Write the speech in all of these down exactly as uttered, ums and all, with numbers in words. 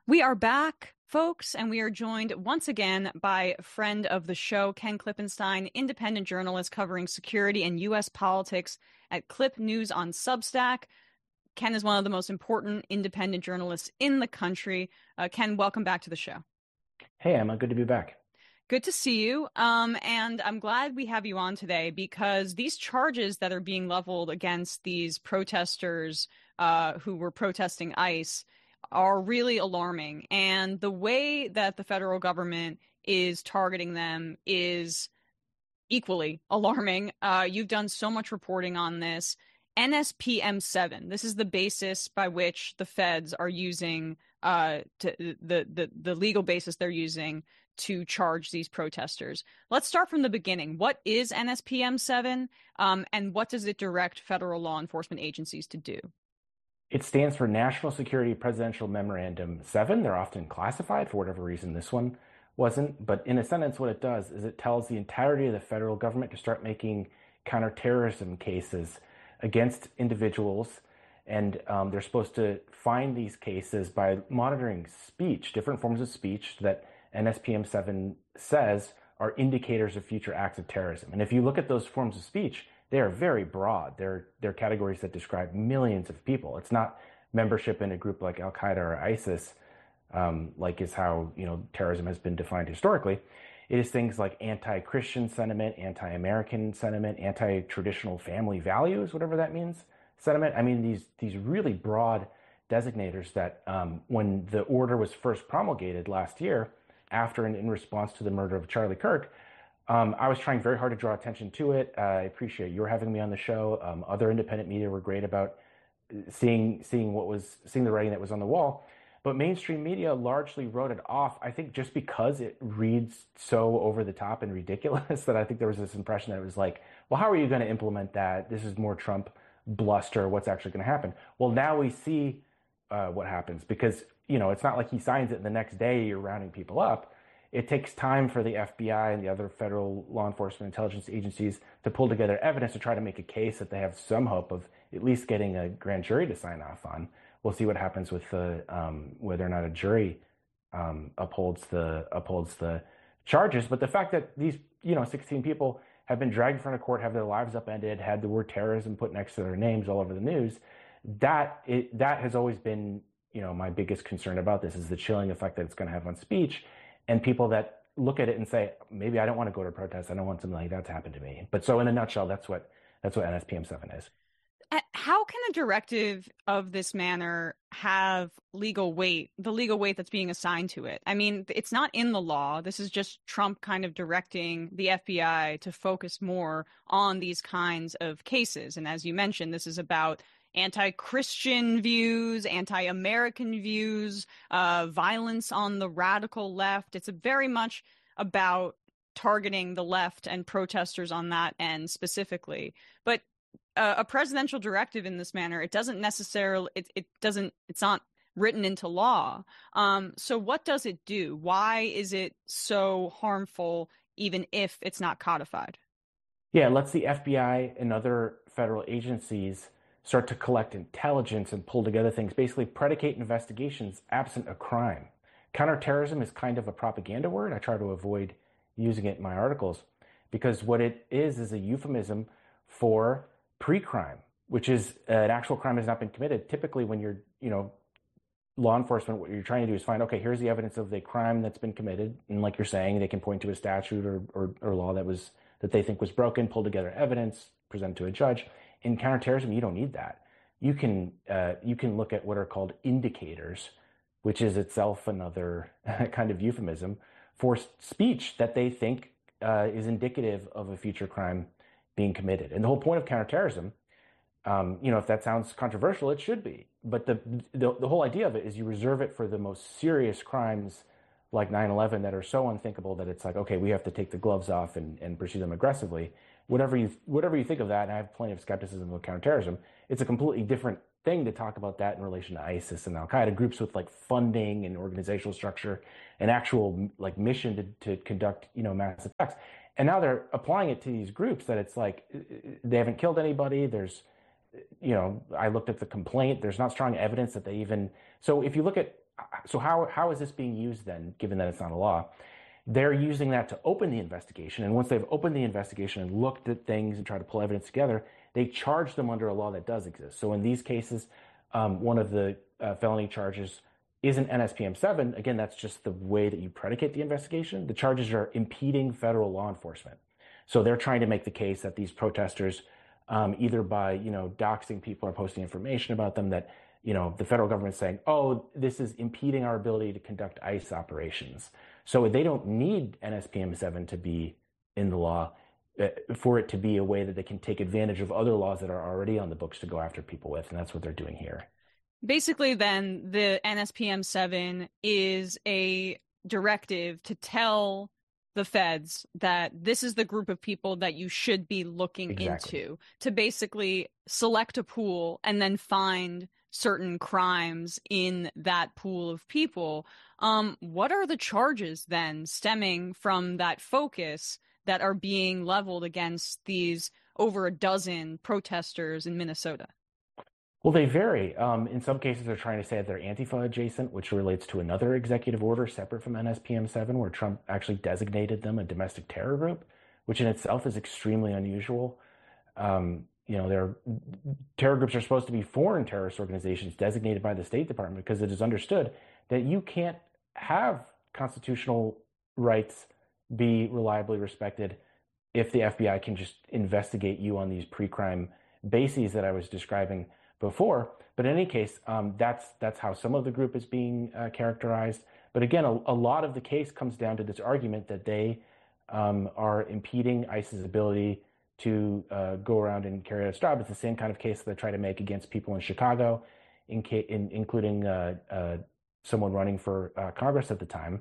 We are back, folks, and we are joined once again by a friend of the show, Ken Klippenstein, independent journalist covering security and U S politics at Clip News on Substack. Ken is one of the most important independent journalists in the country. Uh, Ken, welcome back to the show. Hey, Emma, good to be back. Good to see you. Um, and I'm glad we have you on today because these charges that are being leveled against these protesters uh, who were protesting ICE are really alarming. And the way that the federal government is targeting them is equally alarming. Uh, you've done so much reporting on this. N S P M seven, this is the basis by which the feds are using, uh, to, the, the, the legal basis they're using to charge these protesters. Let's start from the beginning. What is N S P M seven, um, and what does it direct federal law enforcement agencies to do? It stands for National Security Presidential Memorandum seven. They're often classified for whatever reason this one wasn't. But in a sentence, what it does is it tells the entirety of the federal government to start making counterterrorism cases against individuals. And um, they're supposed to find these cases by monitoring speech, different forms of speech that N S P M seven says are indicators of future acts of terrorism. And if you look at those forms of speech, they are very broad. They're, they're categories that describe millions of people. It's not membership in a group like Al-Qaeda or ISIS, um, like is how, you know, terrorism has been defined historically. It is things like anti-Christian sentiment, anti-American sentiment, anti-traditional family values, whatever that means, sentiment. I mean, these, these really broad designators that um, when the order was first promulgated last year, after and in response to the murder of Charlie Kirk, Um, I was trying very hard to draw attention to it. Uh, I appreciate your having me on the show. Um, other independent media were great about seeing seeing what was seeing the writing that was on the wall, but mainstream media largely wrote it off. I think just because it reads so over the top and ridiculous that I think there was this impression that it was like, well, how are you going to implement that? This is more Trump bluster. What's actually going to happen? Well, now we see uh, what happens because you know it's not like he signs it and the next day you're rounding people up. It takes time for the F B I and the other federal law enforcement intelligence agencies to pull together evidence to try to make a case that they have some hope of at least getting a grand jury to sign off on. We'll see what happens with the um, whether or not a jury um, upholds the upholds the charges. But the fact that these you know sixteen people have been dragged in front of court, have their lives upended, had the word terrorism put next to their names all over the news, that it, that has always been you know my biggest concern about this is the chilling effect that it's going to have on speech. And people that look at it and say, maybe I don't want to go to a protest. I don't want something like that to happen to me. But so in a nutshell, that's what that's what N S P M seven is. How can a directive of this manner have legal weight, the legal weight that's being assigned to it? I mean, it's not in the law. This is just Trump kind of directing the F B I to focus more on these kinds of cases. And as you mentioned, this is about anti-Christian views, anti-American views, uh, violence on the radical left. It's a very much about targeting the left and protesters on that end specifically. But uh, a presidential directive in this manner, it doesn't necessarily, it, it doesn't, it's not written into law. Um, so what does it do? Why is it so harmful, even if it's not codified? Yeah, it lets the F B I and other federal agencies start to collect intelligence and pull together things, basically predicate investigations absent a crime. Counterterrorism is kind of a propaganda word. I try to avoid using it in my articles because what it is is a euphemism for pre-crime, which is uh, an actual crime has not been committed. Typically when you're, you know, law enforcement, what you're trying to do is find, okay, here's the evidence of the crime that's been committed. And like you're saying, they can point to a statute or, or, or law that was that they think was broken, pull together evidence, present to a judge. In counterterrorism, you don't need that. You can uh, you can look at what are called indicators, which is itself another kind of euphemism for speech that they think uh, is indicative of a future crime being committed. And the whole point of counterterrorism, um, you know, if that sounds controversial, it should be. But the, the the whole idea of it is you reserve it for the most serious crimes like nine eleven that are so unthinkable that it's like, okay, we have to take the gloves off and, and pursue them aggressively. Whatever you whatever you think of that, and I have plenty of skepticism of counterterrorism, it's a completely different thing to talk about that in relation to ISIS and Al-Qaeda, groups with like funding and organizational structure and actual like mission to, to conduct, you know, mass attacks. And now they're applying it to these groups that it's like they haven't killed anybody. There's you know, I looked at the complaint. There's not strong evidence that they even. So if you look at, so how how is this being used then, given that it's not a law? They're using that to open the investigation. And once they've opened the investigation and looked at things and tried to pull evidence together, they charge them under a law that does exist. So in these cases, um, one of the uh, felony charges isn't N S P M seven. Again, that's just the way that you predicate the investigation. The charges are impeding federal law enforcement. So they're trying to make the case that these protesters, um, either by, you know, doxing people or posting information about them, that, you know, the federal government's saying, oh, this is impeding our ability to conduct ICE operations. So they don't need N S P M seven to be in the law for it to be a way that they can take advantage of other laws that are already on the books to go after people with. And that's what they're doing here. Basically, then, the N S P M seven is a directive to tell the feds that this is the group of people that you should be looking exactly. into, to basically select a pool and then find certain crimes in that pool of people. Um, what are the charges then stemming from that focus that are being leveled against these over a dozen protesters in Minnesota? Well, they vary. Um, in some cases, they're trying to say that they're Antifa adjacent, which relates to another executive order separate from N S P M seven, where Trump actually designated them a domestic terror group, which in itself is extremely unusual. Um, you know, their terror groups are supposed to be foreign terrorist organizations designated by the State Department, because it is understood that you can't have constitutional rights be reliably respected if the F B I can just investigate you on these pre-crime bases that I was describing before. But in any case, um, that's that's how some of the group is being uh, characterized. But again, a, a lot of the case comes down to this argument that they um, are impeding ICE's ability to uh, go around and carry out its job. It's the same kind of case that they try to make against people in Chicago, in, in, including uh, uh, someone running for uh, Congress at the time.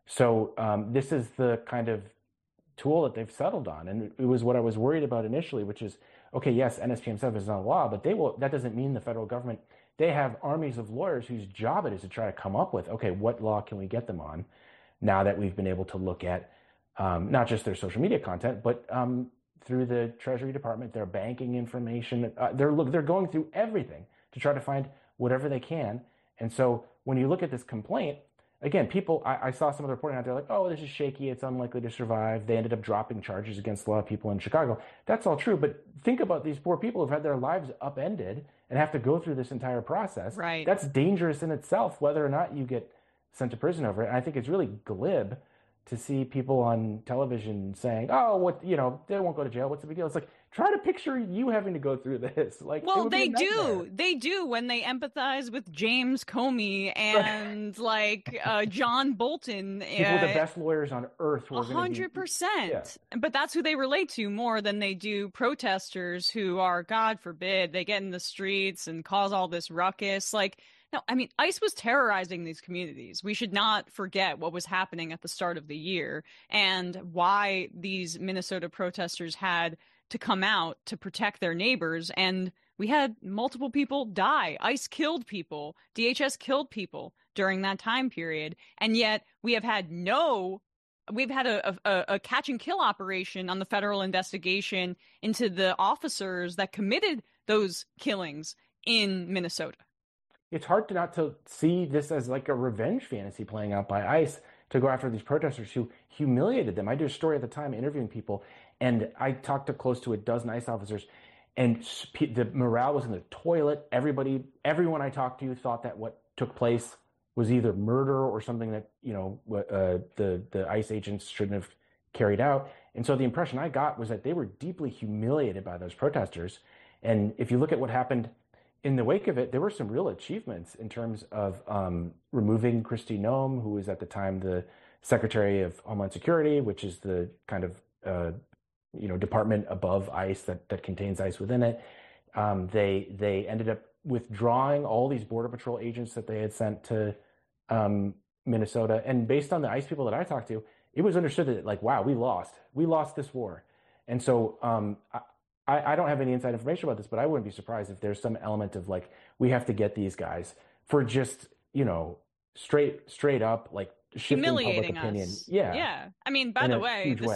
So um, this is the kind of tool that they've settled on. And it was what I was worried about initially, which is, okay, yes, N S P M seven is not a law, but they will. That doesn't mean the federal government, they have armies of lawyers whose job it is to try to come up with, okay, what law can we get them on now that we've been able to look at um, not just their social media content, but um, through the Treasury Department, their banking information. Uh, they're look, they're going through everything to try to find whatever they can. And so when you look at this complaint, again, people, I, I saw some of the reporting out there like, oh, this is shaky, it's unlikely to survive. They ended up dropping charges against a lot of people in Chicago. That's all true, but think about these poor people who've had their lives upended and have to go through this entire process. Right. That's dangerous in itself, whether or not you get sent to prison over it. And I think it's really glib to see people on television saying, oh, what, you know, they won't go to jail, what's the big deal? It's like, try to picture you having to go through this. Like, well, they do, they do when they empathize with James Comey and like uh, John Bolton. People uh, with the best lawyers on earth. A hundred percent. But that's who they relate to more than they do protesters who are, God forbid, they get in the streets and cause all this ruckus. Like, no, I mean, ICE was terrorizing these communities. We should not forget what was happening at the start of the year and why these Minnesota protesters had to come out to protect their neighbors. And we had multiple people die. ICE killed people. D H S killed people during that time period. And yet we have had no, we've had a, a, a catch and kill operation on the federal investigation into the officers that committed those killings in Minnesota. It's hard to not to see this as like a revenge fantasy playing out by ICE to go after these protesters who humiliated them. I did a story at the time interviewing people, and I talked to close to a dozen ICE officers, and the morale was in the toilet. Everybody, everyone I talked to thought that what took place was either murder or something that, you know, uh, the, the ICE agents shouldn't have carried out. And so the impression I got was that they were deeply humiliated by those protesters. And if you look at what happened in the wake of it, there were some real achievements in terms of um, removing Kristi Noem, who was at the time the Secretary of Homeland Security, which is the kind of uh, you know department above ICE that that contains ICE within it. Um, they they ended up withdrawing all these Border Patrol agents that they had sent to um, Minnesota, and based on the ICE people that I talked to, it was understood that like, wow, we lost, we lost this war, and so. Um, I, I, I don't have any inside information about this, but I wouldn't be surprised if there's some element of like, we have to get these guys for just, you know, straight, straight up, like shifting public opinion. Us. Yeah. Yeah. I mean, by the way, this, way,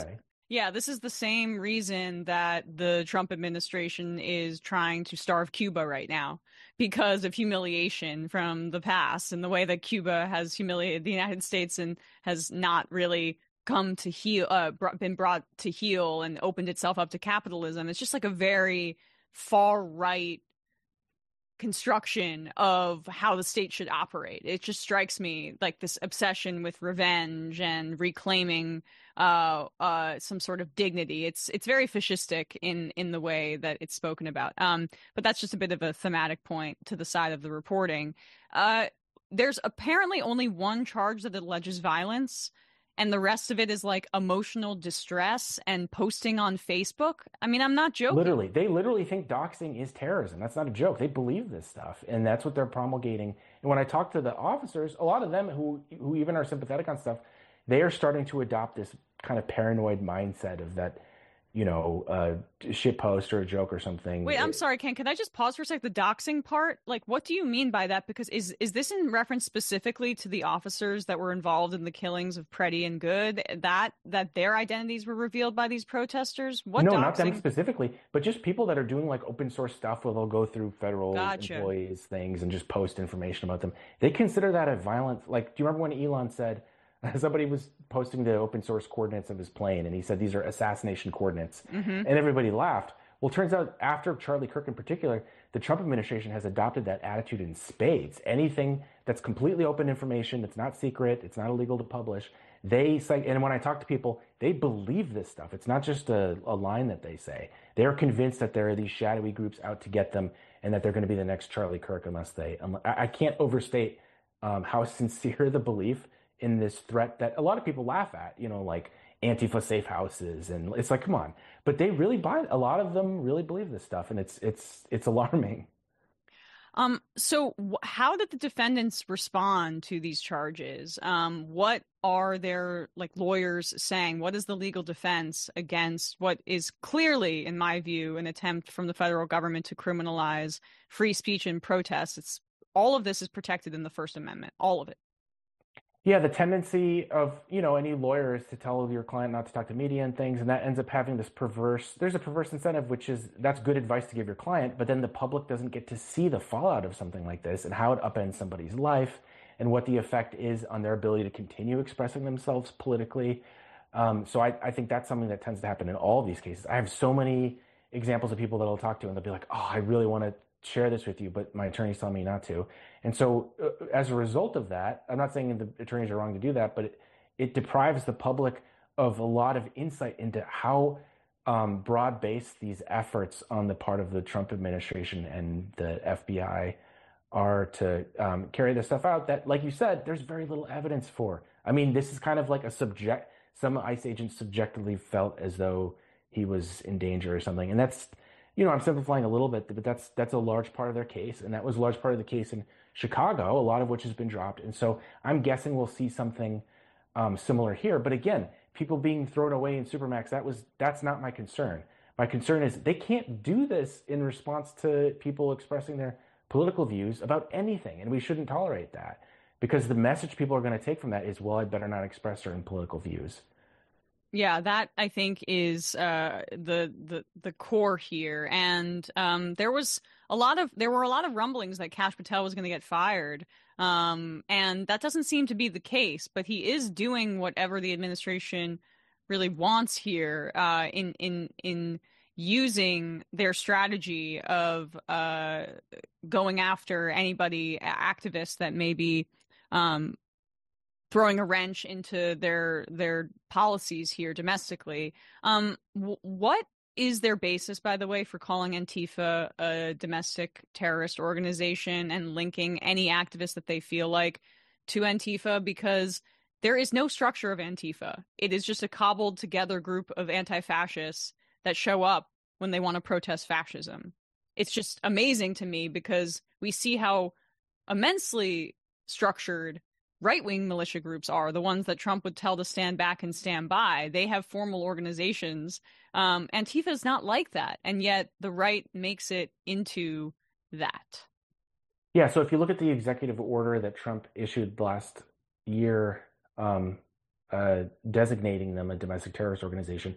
Yeah, this is the same reason that the Trump administration is trying to starve Cuba right now, because of humiliation from the past and the way that Cuba has humiliated the United States and has not really come to heal, uh, been brought to heel and opened itself up to capitalism. It's just like a very far right construction of how the state should operate. It just strikes me like this obsession with revenge and reclaiming uh, uh, some sort of dignity. It's it's very fascistic in in the way that it's spoken about. Um, but that's just a bit of a thematic point to the side of the reporting. Uh, there's apparently only one charge that alleges violence, and the rest of it is like emotional distress and posting on Facebook. I mean, I'm not joking. Literally, they literally think doxing is terrorism. That's not a joke. They believe this stuff, and that's what they're promulgating. And when I talk to the officers, a lot of them who who even are sympathetic on stuff, they are starting to adopt this kind of paranoid mindset of that, you know, uh, shit post or a joke or something. Wait, I'm It, sorry, Ken. Can I just pause for a sec? The doxing part, like, what do you mean by that? Because is is this in reference specifically to the officers that were involved in the killings of Preddy and Good? That that their identities were revealed by these protesters? What no, not them doxing? specifically, but just people that are doing like open source stuff where they'll go through federal Gotcha. employees' things and just post information about them. They consider that a violent. Like, do you remember when Elon said somebody was posting the open source coordinates of his plane, and he said these are assassination coordinates, Mm-hmm. and everybody laughed. Well, it turns out after Charlie Kirk in particular, the Trump administration has adopted that attitude in spades. Anything that's completely open information, that's not secret, it's not illegal to publish, they say, and when I talk to people, they believe this stuff. It's not just a, a line that they say. They're convinced that there are these shadowy groups out to get them and that they're going to be the next Charlie Kirk unless they, I can't overstate um, how sincere the belief in this threat that a lot of people laugh at, you know, like Antifa safe houses, and it's like, come on. But they really buy it. A lot of them really believe this stuff, and it's it's it's alarming. Um, so wh- how did the defendants respond to these charges? Um, what are their like lawyers saying? What is the legal defense against what is clearly, in my view, an attempt from the federal government to criminalize free speech and protest? It's all of this is protected in the First Amendment, all of it. Yeah, the tendency of, you know, any lawyer is to tell your client not to talk to media and things, and that ends up having this perverse, there's a perverse incentive, which is that's good advice to give your client, but then the public doesn't get to see the fallout of something like this and how it upends somebody's life and what the effect is on their ability to continue expressing themselves politically. Um, so I, I think that's something that tends to happen in all of these cases. I have so many examples of people that I'll talk to and they'll be like, oh, I really want to share this with you, but my attorney's telling me not to. And so uh, as a result of that, I'm not saying the attorneys are wrong to do that, but it, it deprives the public of a lot of insight into how um, broad-based these efforts on the part of the Trump administration and the F B I are to um, carry this stuff out that, like you said, there's very little evidence for. I mean, this is kind of like a subject, some ICE agents subjectively felt as though he was in danger or something. And that's, you know, I'm simplifying a little bit, but that's that's a large part of their case, and that was a large part of the case in Chicago, a lot of which has been dropped. And so I'm guessing we'll see something um, similar here. But again, people being thrown away in Supermax, that was that's not my concern. My concern is they can't do this in response to people expressing their political views about anything, and we shouldn't tolerate that because the message people are going to take from that is, well, I'd better not express certain political views. Yeah, that I think is uh, the the the core here. And um, there was a lot of there were a lot of rumblings that Kash Patel was going to get fired, um, and that doesn't seem to be the case. But he is doing whatever the administration really wants here uh, in in in using their strategy of uh, going after anybody activists that may be um, throwing a wrench into their their policies here domestically. Um, w- what is their basis, by the way, for calling Antifa a domestic terrorist organization and linking any activist that they feel like to Antifa? Because there is no structure of Antifa. It is just a cobbled together group of anti-fascists that show up when they want to protest fascism. It's just amazing to me because we see how immensely structured right-wing militia groups are, the ones that Trump would tell to stand back and stand by. They have formal organizations. Um, Antifa is not like that, and yet the right makes it into that. Yeah, so if you look at the executive order that Trump issued last year, um, uh, designating them a domestic terrorist organization,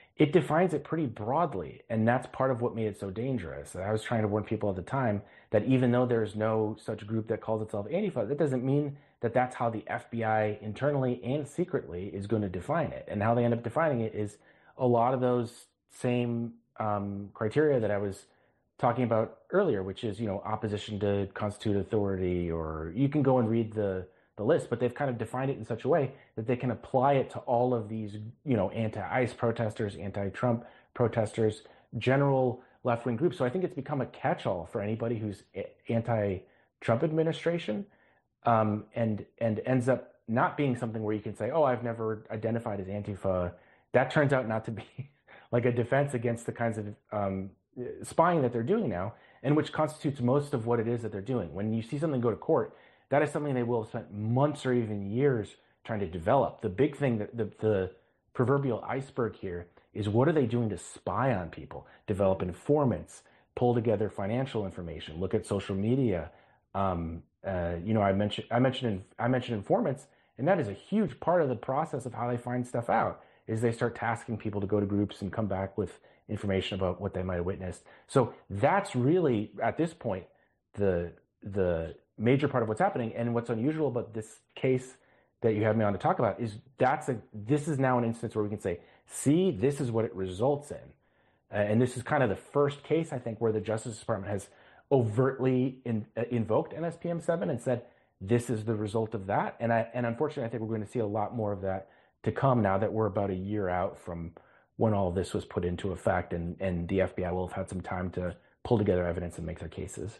it defines it pretty broadly. And that's part of what made it so dangerous. I was trying to warn people at the time that even though there's no such group that calls itself Antifa, that doesn't mean that that's how the F B I internally and secretly is going to define it. And how they end up defining it is a lot of those same um, criteria that I was talking about earlier, which is, you know, opposition to constituted authority, or you can go and read the the list, but they've kind of defined it in such a way that they can apply it to all of these, you know, anti-ICE protesters, anti-Trump protesters, general left-wing groups. So I think it's become a catch-all for anybody who's anti-Trump administration, um, and and ends up not being something where you can say, oh, I've never identified as Antifa. That turns out not to be like a defense against the kinds of um, spying that they're doing now, and which constitutes most of what it is that they're doing. When you see something go to court, that is something they will have spent months or even years trying to develop. The big thing, that the, the proverbial iceberg here, is what are they doing to spy on people, develop informants, pull together financial information, look at social media. Um, uh, you know, I mentioned I mentioned I mentioned informants, and that is a huge part of the process of how they find stuff out. Is they start tasking people to go to groups and come back with information about what they might have witnessed. So that's really, at this point, the the major part of what's happening. And what's unusual about this case that you have me on to talk about is that's a this is now an instance where we can say, see, this is what it results in. Uh, and this is kind of the first case, I think, where the Justice Department has overtly in, uh, invoked N S P M seven and said, this is the result of that. And I and unfortunately, I think we're going to see a lot more of that to come now that we're about a year out from when all of this was put into effect, and, and the F B I will have had some time to pull together evidence and make their cases.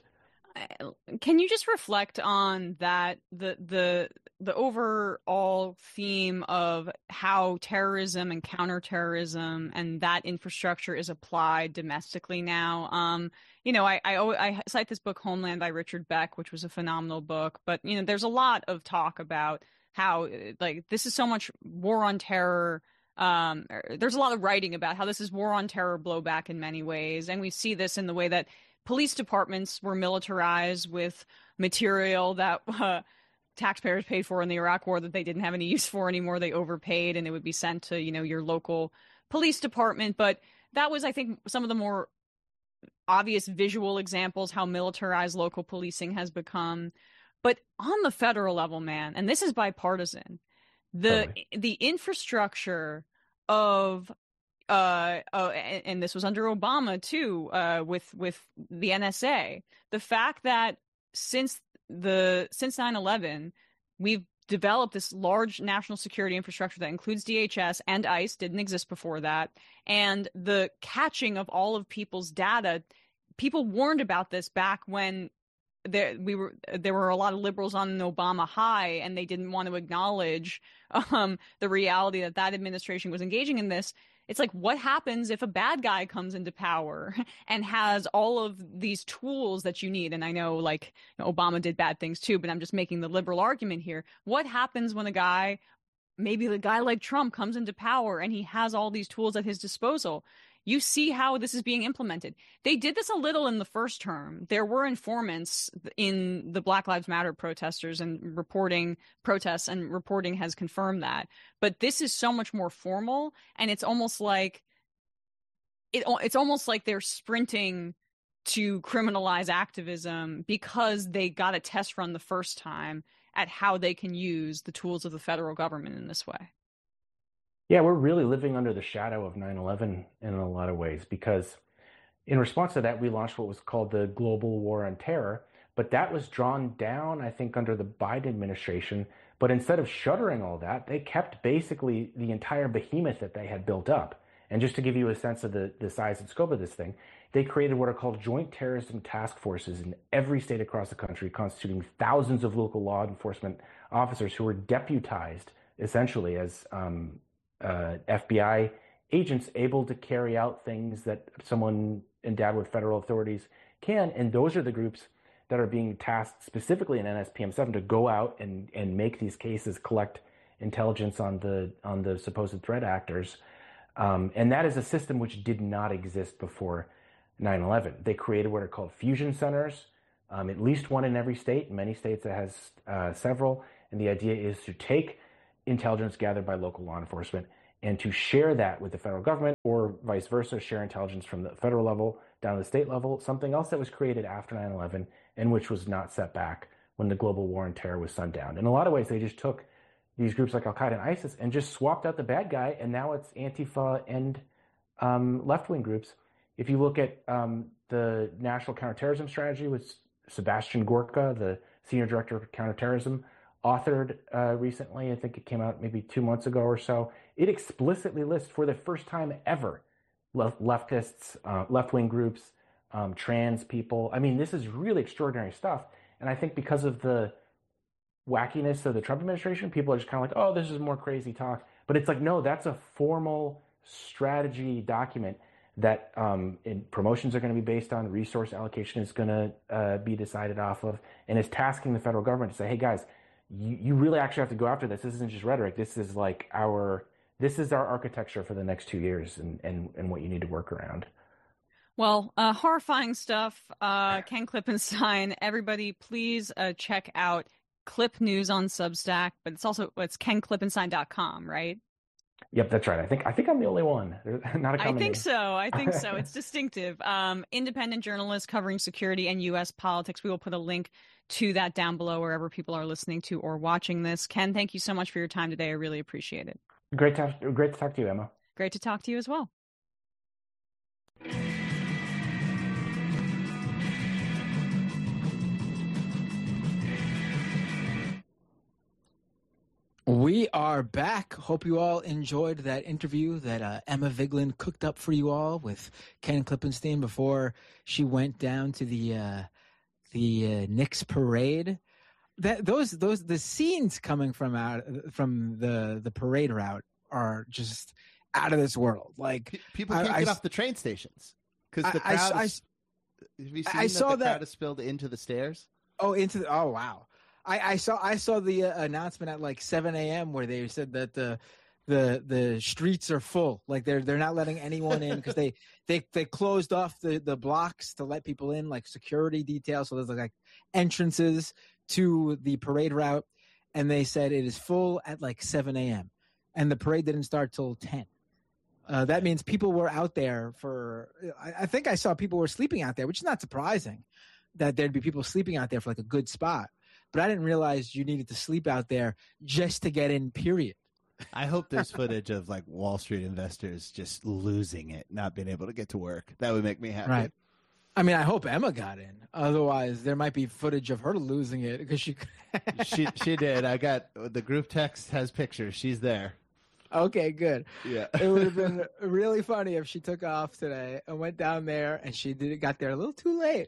Can you just reflect on that, the the the overall theme of how terrorism and counterterrorism and that infrastructure is applied domestically now? Um, you know, I, I I cite this book Homeland by Richard Beck, which was a phenomenal book, but you know, there's a lot of talk about how like this is so much war on terror. Um, there's a lot of writing about how this is war on terror blowback in many ways, and we see this in the way that police departments were militarized with material that uh, taxpayers paid for in the Iraq War that they didn't have any use for anymore. They overpaid, and it would be sent to, you know, your local police department. But that was, I think, some of the more obvious visual examples how militarized local policing has become. But on the federal level, man, and this is bipartisan, the totally. the infrastructure of Uh, oh, and, and this was under Obama too, uh, with with the N S A. The fact that since the since nine eleven, we've developed this large national security infrastructure that includes D H S and ICE, didn't exist before that, and the catching of all of people's data. People warned about this back when there we were there were a lot of liberals on an Obama high, and they didn't want to acknowledge um, the reality that that administration was engaging in this. It's like, what happens if a bad guy comes into power and has all of these tools that you need? And I know, like, you know, Obama did bad things too, but I'm just making the liberal argument here. What happens when a guy, maybe the guy like Trump, comes into power and he has all these tools at his disposal? You see how this is being implemented. They did this a little in the first term. There were informants in the Black Lives Matter protesters and reporting protests, and reporting has confirmed that. But this is so much more formal, and it's almost like it, it's almost like they're sprinting to criminalize activism because they got a test run the first time at how they can use the tools of the federal government in this way. Yeah, we're really living under the shadow of nine eleven in a lot of ways, because in response to that, we launched what was called the Global War on Terror. But that was drawn down, I think, under the Biden administration. But instead of shuttering all that, they kept basically the entire behemoth that they had built up. And just to give you a sense of the, the size and scope of this thing, they created what are called joint terrorism task forces in every state across the country, constituting thousands of local law enforcement officers who were deputized, essentially, as um, Uh, F B I agents able to carry out things that someone endowed with federal authorities can. And those are the groups that are being tasked specifically in N S P M seven to go out and, and make these cases, collect intelligence on the on the supposed threat actors. Um, and that is a system which did not exist before nine eleven. They created what are called fusion centers, um, at least one in every state. In many states it has uh, several. And the idea is to take intelligence gathered by local law enforcement and to share that with the federal government, or vice versa, share intelligence from the federal level down to the state level, something else that was created after nine eleven and which was not set back when the global war on terror was sundown. In a lot of ways, they just took these groups like Al-Qaeda and ISIS and just swapped out the bad guy, and now it's Antifa and um, left-wing groups. If you look at um, the National Counterterrorism Strategy, which Sebastian Gorka, the Senior Director of Counterterrorism, authored uh, recently, I think it came out maybe two months ago or so, it explicitly lists for the first time ever left, leftists, uh, left-wing groups, um, trans people. I mean, this is really extraordinary stuff. And I think because of the wackiness of the Trump administration, people are just kind of like, oh, this is more crazy talk. But it's like, no, that's a formal strategy document that um, in promotions are going to be based on, resource allocation is going to uh, be decided off of, and is tasking the federal government to say, hey, guys, you, you really actually have to go after this. This isn't just rhetoric. This is like our, this is our architecture for the next two years and, and, and what you need to work around. Well, uh, horrifying stuff. Uh, Ken Klippenstein, everybody, please uh, check out Clip News on Substack, but it's also, it's ken klippenstein dot com, right? Yep, that's right. I think I think I'm the only one. Not a common I think name. so. I think so. It's distinctive. Um, independent journalist covering security and U S politics. We will put a link to that down below wherever people are listening to or watching this. Ken, thank you so much for your time today. I really appreciate it. Great to great to talk to you, Emma. Great to talk to you as well. We are back. Hope you all enjoyed that interview that uh, Emma Vigeland cooked up for you all with Ken Klippenstein before she went down to the uh, the uh, Knicks parade. That those those the scenes coming from out from the the parade route are just out of this world. Like people can't I, get I, off the train stations because the I, crowd. I, is, have you seen I that saw the that, crowd is spilled into the stairs? Oh, into the oh wow. I, I saw I saw the uh, announcement at like seven a.m. where they said that the the the streets are full, like they're they're not letting anyone in because they, they they closed off the, the blocks to let people in, like security details. So there's like entrances to the parade route, and they said it is full at like seven a.m. and the parade didn't start till ten. Uh, that means people were out there for. I, I think I saw people were sleeping out there, which is not surprising that there'd be people sleeping out there for like a good spot. But I didn't realize you needed to sleep out there just to get in, period. I hope there's footage of like Wall Street investors just losing it, not being able to get to work. That would make me happy. Right. I mean, I hope Emma got in. Otherwise, there might be footage of her losing it because she. she she did. I got the group text has pictures. She's there. Okay, good. Yeah. It would have been really funny if she took off today and went down there and she did got there a little too late.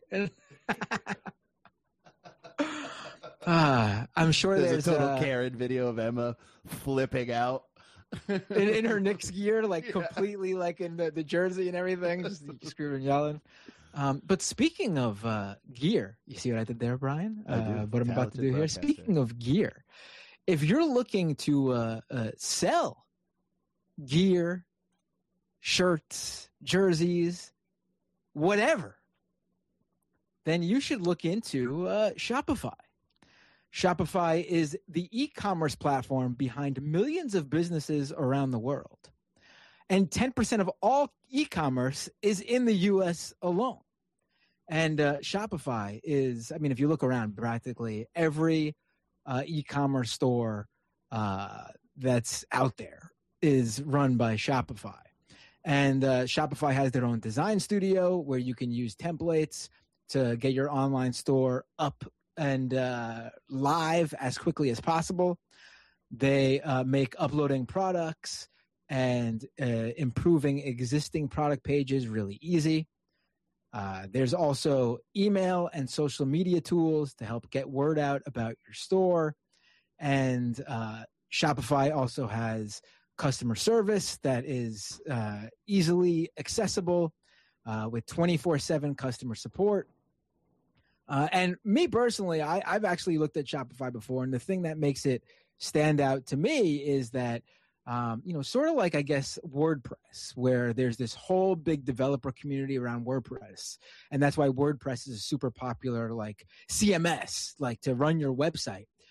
Uh, I'm sure there's, there's a total uh, Karen video of Emma flipping out in, in her Knicks gear, like yeah. completely like in the, the jersey and everything, just screaming and yelling. Um, but speaking of uh, gear, you see what I did there, Brian? I do. Uh, what I'm about to do here. Speaking of gear, if you're looking to uh, uh, sell gear, shirts, jerseys, whatever, then you should look into uh, Shopify. Shopify is the e-commerce platform behind millions of businesses around the world. And ten percent of all e-commerce is in the U S alone. And uh, Shopify is, I mean, if you look around, practically every uh, e-commerce store uh, that's out there is run by Shopify. And uh, Shopify has their own design studio where you can use templates to get your online store up and uh, live as quickly as possible. They uh, make uploading products and uh, improving existing product pages really easy. Uh, there's also email and social media tools to help get word out about your store. And uh, Shopify also has customer service that is uh, easily accessible uh, with twenty-four seven customer support. Uh, and me personally, I, I've actually looked at Shopify before, and the thing that makes it stand out to me is that, um, you know, sort of like, I guess, WordPress, where there's this whole big developer community around WordPress. And that's why WordPress is a super popular, like, C M S, like, to run your website.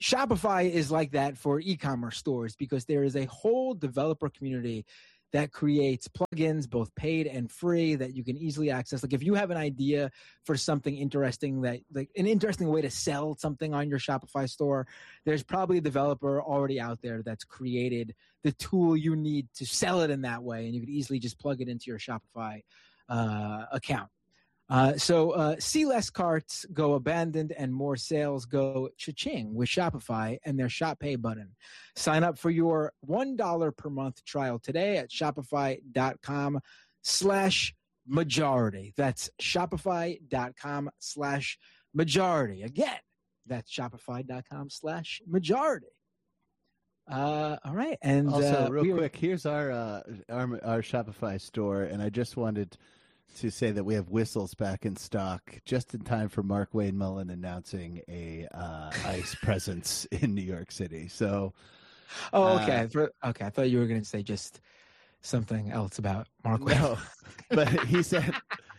Shopify is like that for e-commerce stores because there is a whole developer community that creates plugins, both paid and free, that you can easily access. Like if you have an idea for something interesting, that like an interesting way to sell something on your Shopify store, there's probably a developer already out there that's created the tool you need to sell it in that way, and you could easily just plug it into your Shopify uh, account. Uh, so uh, see less carts go abandoned and more sales go cha-ching with Shopify and their Shop Pay button. Sign up for your one dollar per month trial today at shopify.com slash majority. That's shopify.com slash majority. Again, that's shopify.com slash majority. Uh, all right. And also, uh, real we quick, here's our, uh, our our Shopify store, and I just wanted to say that we have whistles back in stock just in time for Mark Wayne Mullen announcing a uh, ICE presence in New York City. So, oh, okay. Uh, For, okay. I thought you were going to say just something else about Mark Wayne. no, but he said,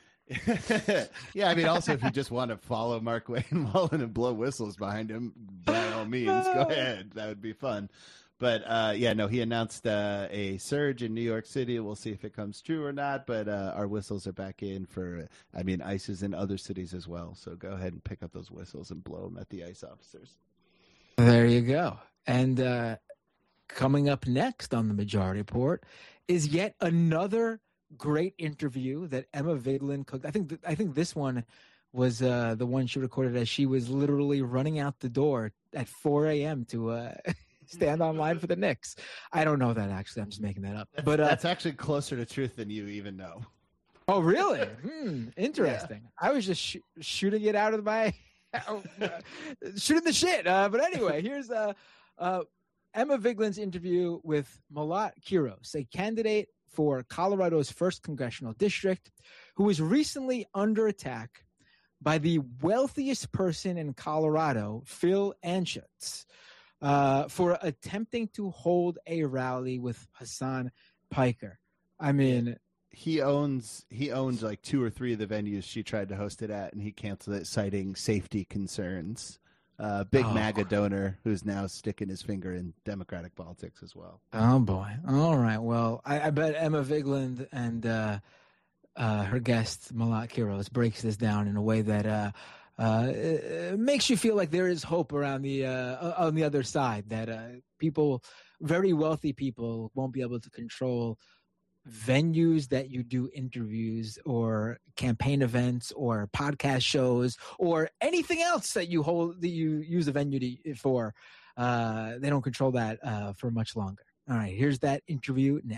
yeah, I mean, also, if you just want to follow Mark Wayne Mullen and blow whistles behind him, by all means, go ahead. That would be fun. But, uh, yeah, no, he announced uh, a surge in New York City. We'll see if it comes true or not. But uh, our whistles are back in for, I mean, ICE is in other cities as well. So go ahead and pick up those whistles and blow them at the ICE officers. There you go. And uh, coming up next on the Majority Report is yet another great interview that Emma Vigeland cooked. I think th- I think this one was uh, the one she recorded as she was literally running out the door at four a.m. to uh, stand online for the Knicks. I don't know that, actually. I'm just making that up. That's, but uh, that's actually closer to truth than you even know. Oh, really? Hmm, interesting. Yeah. I was just sh- shooting it out of my shooting the shit. Uh, but anyway, here's uh, uh, Emma Vigeland's interview with Malat Quiros, a candidate for Colorado's first congressional district, who was recently under attack by the wealthiest person in Colorado, Phil Anschutz, uh, for attempting to hold a rally with Hasan Piker. I mean, he owns he owns like two or three of the venues she tried to host it at, and he canceled it, citing safety concerns. Uh, big oh. MAGA donor who's now sticking his finger in Democratic politics as well. Oh boy! All right. Well, I, I bet Emma Vigeland and uh, uh, her guest Malat Quiros breaks this down in a way that uh, uh, makes you feel like there is hope around the uh, on the other side. That uh, people, very wealthy people, won't be able to control venues that you do interviews or campaign events or podcast shows or anything else that you hold that you use a venue to, for. Uh, they don't control that uh, for much longer. All right, here's that interview now.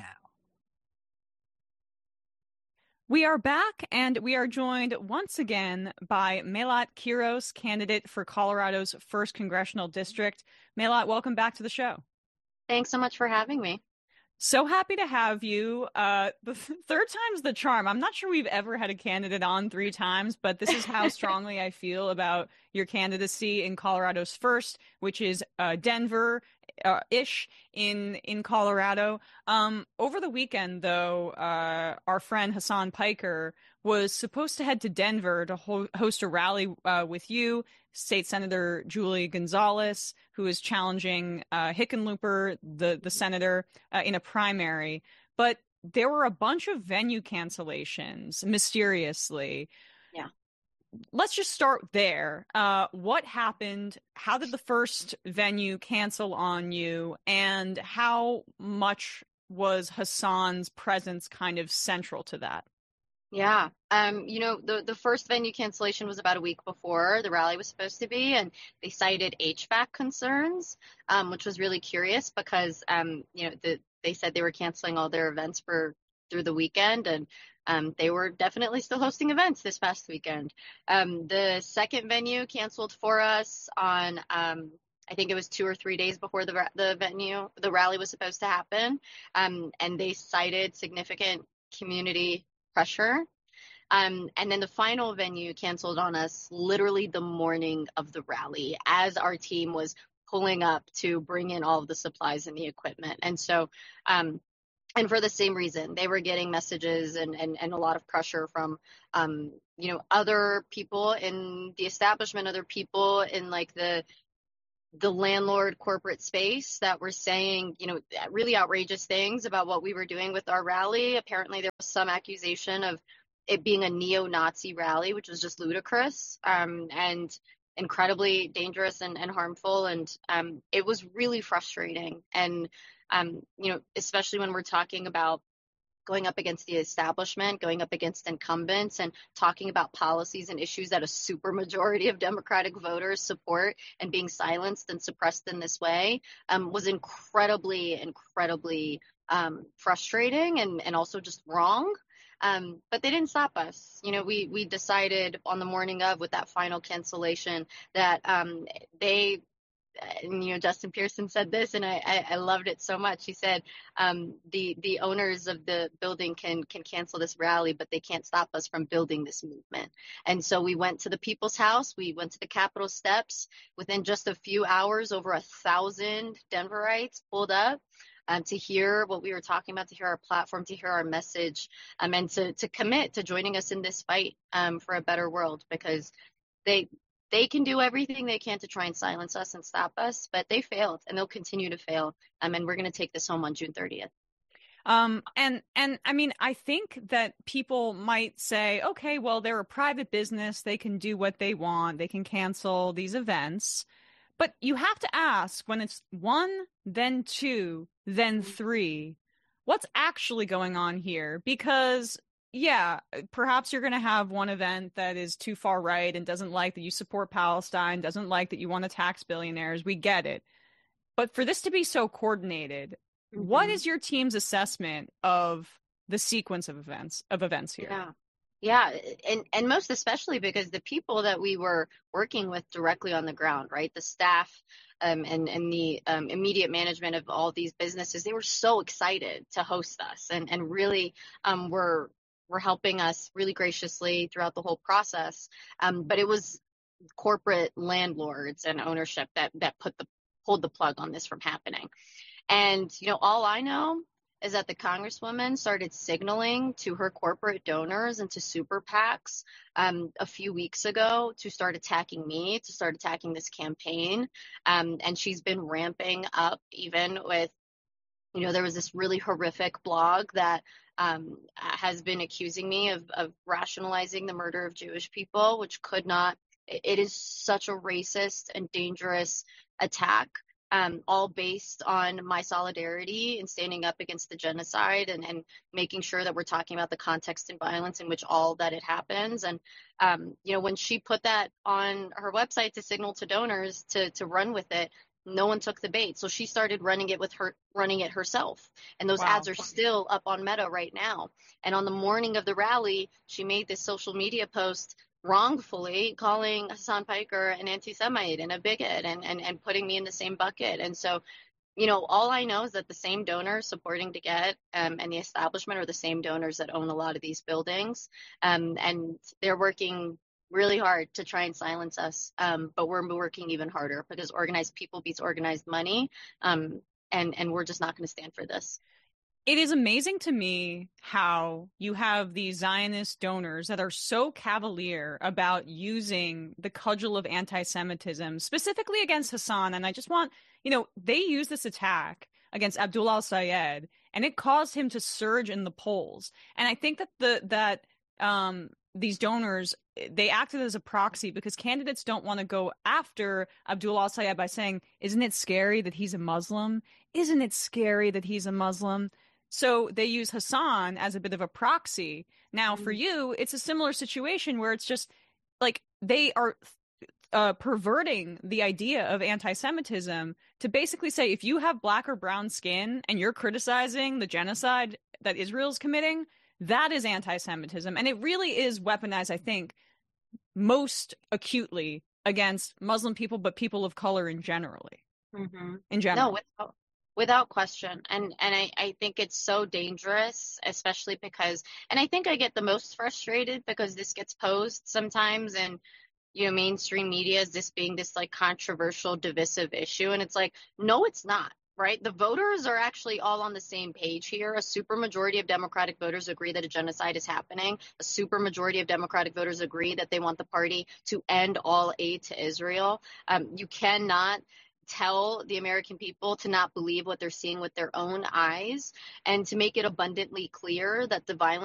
We are back, and we are joined once again by Malat Quiros, candidate for Colorado's first congressional district. Malat, welcome back to the show. Thanks so much for having me. So happy to have you. Uh, the th- third time's the charm. I'm not sure we've ever had a candidate on three times, but this is how strongly I feel about your candidacy in Colorado's first, which is uh, Denver uh, ish in in Colorado. Um, over the weekend, though, uh, our friend Hasan Piker was supposed to head to Denver to ho- host a rally uh, with you, State Senator Julie Gonzalez, who is challenging uh, Hickenlooper, the, the senator, uh, in a primary. But there were a bunch of venue cancellations, mysteriously. Yeah. Let's just start there. Uh, what happened? How did the first venue cancel on you? And how much was Hasan's presence kind of central to that? Yeah. Um, you know, the, the first venue cancellation was about a week before the rally was supposed to be, and they cited H V A C concerns, um, which was really curious because, um, you know, the, they said they were canceling all their events for through the weekend, and um, they were definitely still hosting events this past weekend. Um, the second venue canceled for us on, um, I think it was two or three days before the the venue, the rally was supposed to happen, um, and they cited significant community pressure. Um, and then the final venue canceled on us literally the morning of the rally as our team was pulling up to bring in all of the supplies and the equipment. And so, um, and for the same reason, they were getting messages and, and, and a lot of pressure from, um, you know, other people in the establishment, other people in like the the landlord corporate space that were saying, you know, really outrageous things about what we were doing with our rally. Apparently there was some accusation of it being a neo-Nazi rally, which was just ludicrous um, and incredibly dangerous and, and harmful. And um, it was really frustrating. And, um, you know, especially when we're talking about going up against the establishment, going up against incumbents, and talking about policies and issues that a supermajority of Democratic voters support, and being silenced and suppressed in this way um, was incredibly, incredibly um, frustrating and, and also just wrong. Um, but they didn't stop us. You know, we we decided on the morning of, with that final cancellation, that um, they and, you know, Justin Pearson said this, and I, I, I loved it so much. He said, um, the the owners of the building can can cancel this rally, but they can't stop us from building this movement. And so we went to the People's House. We went to the Capitol steps. Within just a few hours, over a thousand Denverites pulled up um, to hear what we were talking about, to hear our platform, to hear our message, um, and to to commit to joining us in this fight um, for a better world, because they They can do everything they can to try and silence us and stop us, but they failed, and they'll continue to fail. Um, and we're going to take this home on June thirtieth. Um, and, and I mean, I think that people might say, okay, well, they're a private business. They can do what they want. They can cancel these events. But you have to ask, when it's one, then two, then three, what's actually going on here? Because yeah, perhaps you're going to have one event that is too far right and doesn't like that you support Palestine, doesn't like that you want to tax billionaires. We get it. But for this to be so coordinated, mm-hmm. what is your team's assessment of the sequence of events of events here? Yeah. Yeah, and, and most especially because the people that we were working with directly on the ground, right, the staff um, and, and the um, immediate management of all these businesses, they were so excited to host us and, and really um, were were helping us really graciously throughout the whole process. Um, but it was corporate landlords and ownership that that put the pulled the plug on this from happening. And, you know, all I know is that the Congresswoman started signaling to her corporate donors and to super PACs um, a few weeks ago to start attacking me, to start attacking this campaign. Um, and she's been ramping up even with, you know, there was this really horrific blog that um, has been accusing me of, of rationalizing the murder of Jewish people, which could not, it is such a racist and dangerous attack. Um, all based on my solidarity and standing up against the genocide and, and making sure that we're talking about the context and violence in which all that it happens. And, um, you know, when she put that on her website to signal to donors to, to run with it, no one took the bait. So she started running it with her, running it herself. And those wow. ads are still up on Meta right now. And on the morning of the rally, she made this social media post wrongfully calling Hasan Piker an anti-Semite and a bigot and, and, and putting me in the same bucket. And so, you know, all I know is that the same donors supporting DeGette um, and the establishment are the same donors that own a lot of these buildings. Um, and they're working really hard to try and silence us. Um, but we're working even harder because organized people beats organized money. Um, and, and we're just not going to stand for this. It is amazing to me how you have these Zionist donors that are so cavalier about using the cudgel of anti-Semitism, specifically against Hasan. And I just want, you know, they use this attack against Abdullah al-Sayed, and it caused him to surge in the polls. And I think that the that um, these donors, they acted as a proxy because candidates don't want to go after Abdullah al-Sayed by saying, isn't it scary that he's a Muslim? Isn't it scary that he's a Muslim? So they use Hasan as a bit of a proxy. Now, for you, it's a similar situation where it's just like they are uh, perverting the idea of anti-Semitism to basically say, if you have black or brown skin and you're criticizing the genocide that Israel's committing, that is anti-Semitism. And it really is weaponized, I think, most acutely against Muslim people, but people of color in generally. Mm-hmm. In general. No, without, without question. And and I, I think it's so dangerous, especially because, and I think I get the most frustrated because this gets posed sometimes in, you know, mainstream media as this being this like controversial, divisive issue. And it's like, no, it's not. Right? The voters are actually all on the same page here. A supermajority of Democratic voters agree that a genocide is happening. A supermajority of Democratic voters agree that they want the party to end all aid to Israel. Um, you cannot tell the American people to not believe what they're seeing with their own eyes, and to make it abundantly clear that the violence